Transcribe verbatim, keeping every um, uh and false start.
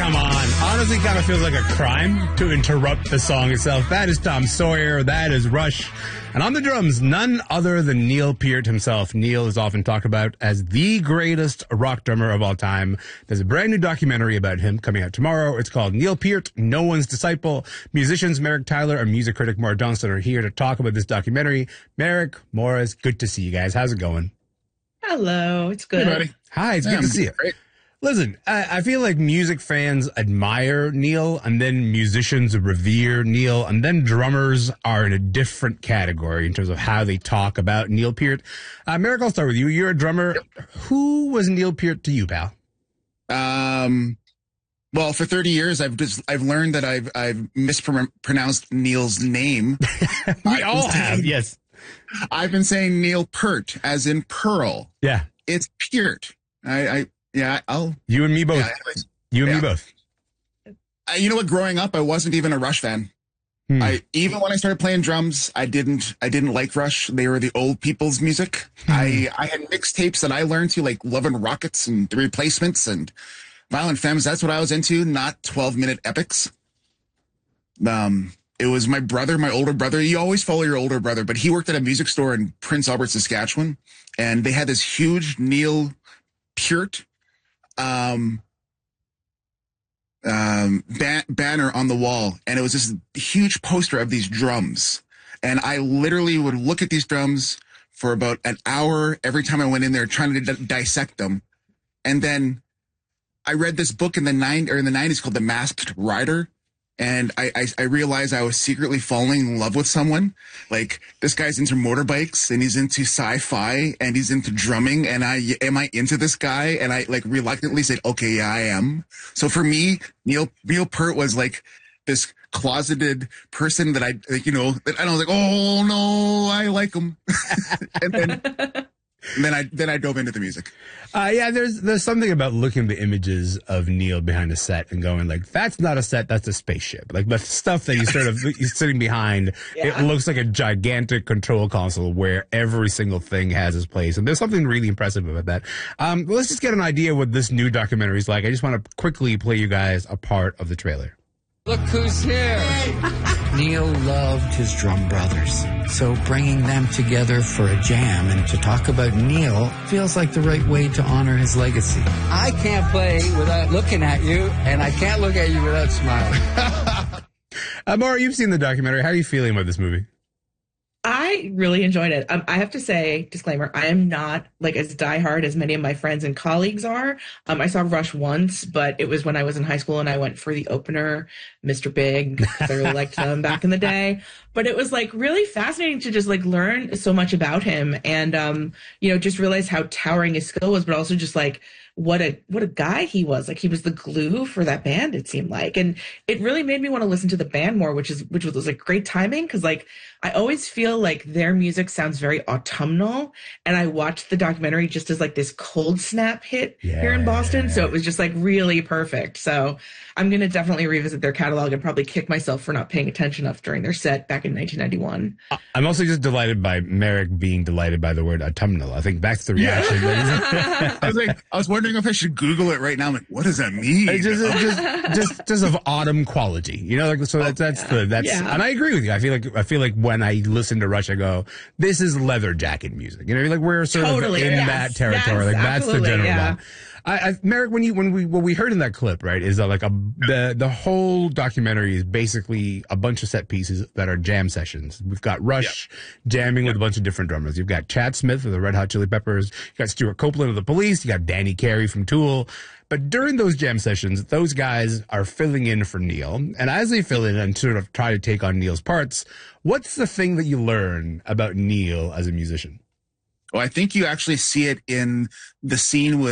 come on. Honestly, kind of feels like a crime to interrupt the song itself. That is Tom Sawyer. That is Rush. And on the drums, none other than Neil Peart himself. Neil is often talked about as the greatest rock drummer of all time. There's a brand new documentary about him coming out tomorrow. It's called Neil Peart, No One's Disciple. Musicians Merrick Tyler and music critic Maura Johnston are here to talk about this documentary. Merrick, Morris, good to see you guys. How's it going? Hello, it's good. Hey, buddy. Hi, it's Yeah, good to see you. great. Listen, I, I feel like music fans admire Neil, and then musicians revere Neil, and then drummers are in a different category in terms of how they talk about Neil Peart. Uh, Merrick, I'll start with you. You're a drummer. Yep. Who was Neil Peart to you, pal? Um, well, for thirty years, I've just I've learned that I've I've mispronounced Neil's name. We all have, saying, yes. I've been saying Neil Peart, as in Pearl. Yeah, it's Peart. I. I Yeah, I'll. You and me both. Yeah, you and yeah. me both. Uh, you know what? Growing up, I wasn't even a Rush fan. Hmm. I even when I started playing drums, I didn't. I didn't like Rush. They were the old people's music. Hmm. I I had mixtapes that I learned to like Love and Rockets and The Replacements and Violent Femmes. That's what I was into. Not twelve minute epics. Um, it was my brother, my older brother. You always follow your older brother, but he worked at a music store in Prince Albert, Saskatchewan, and they had this huge Neil Peart um um ban- banner on the wall, and it was this huge poster of these drums, and I literally would look at these drums for about an hour every time I went in there trying to d- dissect them. And then I read this book in the nine or in the nineties called The Masked Rider, and I, I I realized I was secretly falling in love with someone. Like, this guy's into motorbikes and he's into sci-fi and he's into drumming, and I am I into this guy? And I like reluctantly said, okay, yeah, I am. So for me, Neil Neil Peart was like this closeted person that I like, you know, that I was like, oh no, I like him. and then and then I then I dove into the music. Uh, yeah, there's there's something about looking at the images of Neil behind a set and going like, that's not a set, that's a spaceship. Like the stuff that he's sort of he's sitting behind, yeah. It looks like a gigantic control console where every single thing has its place. And there's something really impressive about that. Um, let's just get an idea what this new documentary is like. I just want to quickly play you guys a part of the trailer. Look who's here. Neil loved his drum brothers, so bringing them together for a jam and to talk about Neil feels like the right way to honor his legacy. I can't play without looking at you, and I can't look at you without smiling. uh, Maura, you've seen the documentary. How are you feeling about this movie? I really enjoyed it. Um, I have to say, disclaimer, I am not like as diehard as many of my friends and colleagues are. Um, I saw Rush once, but it was when I was in high school and I went for the opener, Mister Big, because I really liked them back in the day. But it was like really fascinating to just like learn so much about him and, um, you know, just realize how towering his skill was, but also just like, what a what a guy he was. Like, he was the glue for that band, it seemed like. And it really made me want to listen to the band more, which is which was like great timing, because like I always feel like their music sounds very autumnal, and I watched the documentary just as like this cold snap hit yeah. here in Boston, so it was just like really perfect. So I'm gonna definitely revisit their catalog and probably kick myself for not paying attention enough during their set back in nineteen ninety-one. I'm also just delighted by Merrick being delighted by the word autumnal. I think that's the reaction. Yeah. I was like, I was wondering if I should Google it right now. I'm like, what does that mean? It's just, it's just, just, just of autumn quality, you know. Like, so that's that's yeah. the that's, yeah. and I agree with you. I feel like I feel like when I listen to Rush, I go, this is leather jacket music. You know, like we're sort totally, of in yes. that territory. Yes, like that's the general yeah. vibe. I, I, Merrick, when you when we what we heard in that clip, right, is that like a the the whole documentary is basically a bunch of set pieces that are jam sessions. We've got Rush yep. jamming yep. with a bunch of different drummers. You've got Chad Smith of the Red Hot Chili Peppers. You got Stuart Copeland of the Police. You got Danny Carey from Tool. But during those jam sessions, those guys are filling in for Neil. And as they fill in and sort of try to take on Neil's parts, what's the thing that you learn about Neil as a musician? Well, I think you actually see it in the scene with